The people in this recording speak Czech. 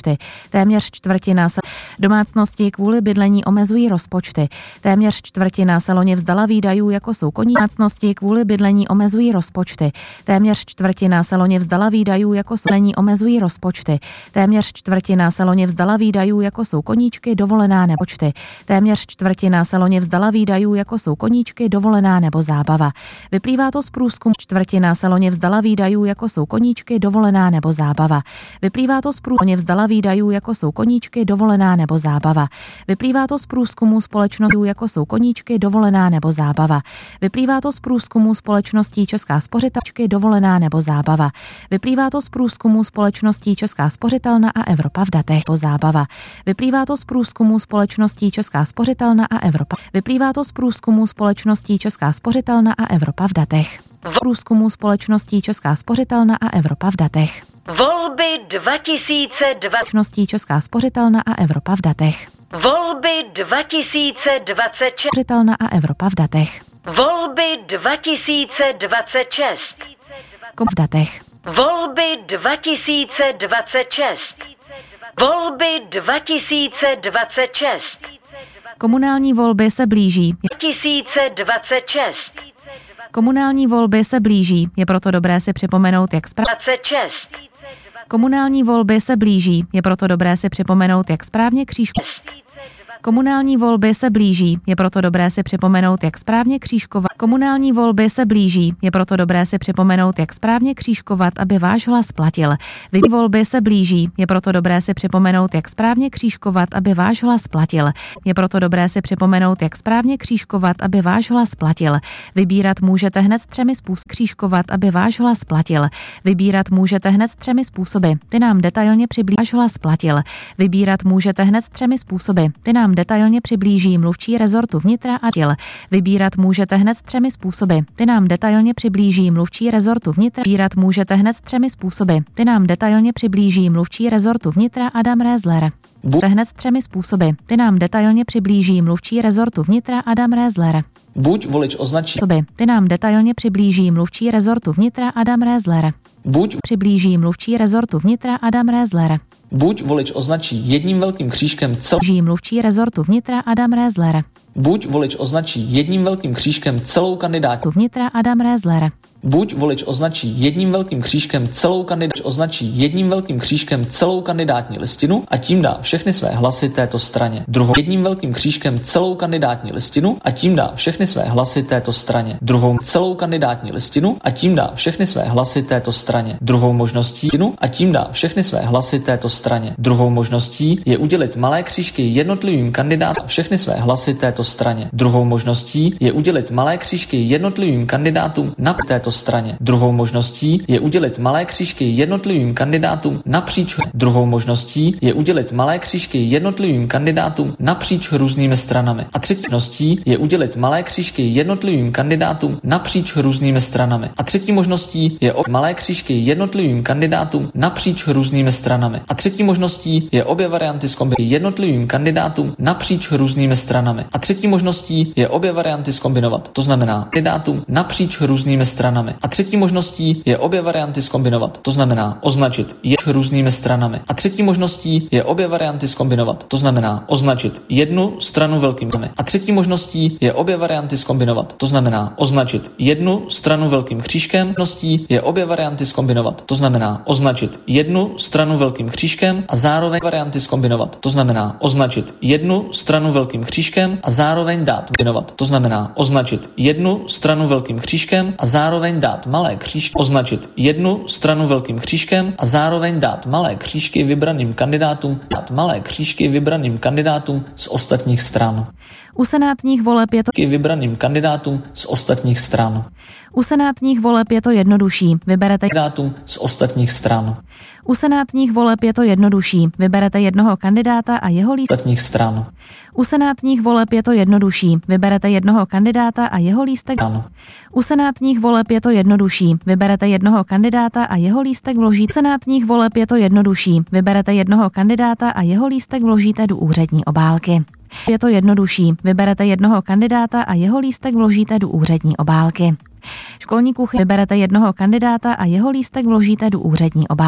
rozpočty. Téměř čtvrtina domácnosti kvůli bydlení omezují rozpočty. Téměř čtvrtina se loni vzdala výdajů, jako jsou koní. Domácnosti kvůli bydlení omezují rozpočty. Téměř čtvrtina se loni vzdala výdajů, jako jsou omezují rozpočty. Téměř čtvrtina se loni vzdala výdajů, jako jsou koníčky, dovolená nebo počty. Téměř čtvrtina se loni vzdala výdajů, jako jsou koníčky, dovolená nebo zábava. Vyplývá to z průzkumu. Čtvrtina se loni vzdala výdajů, jako jsou koníčky, dovolená nebo zábava. Vyplývá to z průzkumu. Vzdala výdajů, jako jsou koníčky, dovolená nebo zábava. Vyplývá to z průzkumu společností, jako jsou koníčky, dovolená nebo zábava. Vyplývá to z průzkumu společností Česká spořitelna, dovolená nebo zábava. Vyplývá to z průzkumu společností Česká spořitelna a Evropa v datech po zábava. Vyplývá to z průzkumu společností Česká spořitelna a Evropa. Vyplývá to z průzkumu společností Česká spořitelna a Evropa v datech. V průzkumu společností Česká spořitelna a Evropa v datech. Volby 2020. Česká spořitelna a Evropa v datech. Volby 2026. Spořitelna a Evropa v datech. Volby 2026. V datech. Volby 2026. Volby 2026. Komunální volby se blíží. 2026. Komunální volby se blíží. Je proto dobré si připomenout, jak Komunální volby se blíží. Je proto dobré si připomenout, jak správně Komunální volby se blíží. Je proto dobré si připomenout, jak správně křížkovat. Komunální volby se blíží. Je proto dobré si připomenout, jak správně křížkovat, aby váš hlas platil. Volby se blíží. Je proto dobré si připomenout, jak správně křížkovat, aby váš hlas platil. Je proto dobré si připomenout, jak správně křížkovat, aby váš hlas platil. Vybírat můžete hned 3 způsoby křížkovat, aby váš hlas platil. Vybírat můžete hned 3 způsoby. Ty nám detailně přiblíží váš hlas platil. Vybírat můžete hned 3 způsoby. Ty nám detailně přiblíží mluvčí rezortu vnitra a těl. Vybírat můžete hned 3 způsoby. Ty nám detailně přiblíží mluvčí rezortu vnitra. Vybírat můžete hned 3 způsoby. Ty nám detailně přiblíží mluvčí rezortu vnitra Adam Rézler. Hned 3 způsoby. Ty nám detailně přiblíží mluvčí rezortu vnitra Adam Rézler. Buď volič označí. Ty nám detailně přiblíží mluvčí rezortu vnitra Adam Rézler. Buď přiblíží mluvčí rezortu vnitra Adam Rézler. Buď volič označí jedním velkým křížkem mluvčí rezortu vnitra Adam Rézler. Buď volič označí jedním velkým křížkem celou kandidátní vnitra Adam Rézler. Buď volič označí jedním velkým křížkem celou kandidátní listinu a tím dá všechny své hlasy této straně. Druhou jedním velkým křížkem celou kandidátní listinu a tím dá všechny své hlasy této straně. Druhou celou kandidátní listinu a tím dá všechny své hlasy této straně. Druhou možností a tím dá všechny své hlasy této straně. Druhou možností je udělit malé křížky jednotlivým kandidátům a všechny své hlasy této straně. Druhou možností je udělit malé křížky jednotlivým kandidátům na této straně. Druhou možností je udělit malé křížky jednotlivým kandidátům napříč. Druhou možností je udělit malé křížky jednotlivým kandidátům napříč různými stranami. A třetí možností je udělit malé křížky jednotlivým kandidátům napříč různými stranami. A třetí možností je malé křížky jednotlivým kandidátům napříč různými stranami. A třetí možností je obě varianty zkombinovat jednotlivým kandidátům napříč různými stranami. A třetí možností je obě varianty zkombinovat. To znamená kandidátům napříč různými stranami. A třetí možností je obě varianty zkombinovat. To znamená označit různými stranami. A třetí možností je obě varianty zkombinovat. To znamená označit jednu stranu velkým křížkem. A třetí možností je obě varianty zkombinovat. To znamená označit jednu stranu velkým křížkem. Možností je obě varianty zkombinovat. To znamená označit jednu stranu velkým křížkem a zároveň varianty zkombinovat. To znamená označit jednu stranu velkým křížkem a zároveň dát kombinovat. To znamená označit jednu stranu velkým křížkem a zároveň dát malé křížky. Označit jednu stranu velkým křížkem a zároveň dát malé křížky vybraným kandidátům. Dát malé křížky vybraným kandidátům z ostatních stran. U senátních voleb je to vybraným kandidátům z ostatních stran. U senátních voleb je to jednodušší. Vyberete kandidátům z ostatních stran. U senátních voleb je to jednodušší. Vyberete jednoho kandidáta a jeho lístek ostatních stran. U senátních voleb je to jednodušší. Vyberete jednoho kandidáta a jeho lístek. U senátních voleb je to jednodušší. Vyberete jednoho kandidáta a jeho lístek vložíte. U senátních voleb je to jednodušší. Vyberete jednoho kandidáta a jeho lístek vložíte do úřední obálky. Je to jednodušší. Vyberete jednoho kandidáta a jeho lístek vložíte do úřední obálky. Školní kuchyň. Vyberete jednoho kandidáta a jeho lístek vložíte do úřední obálky.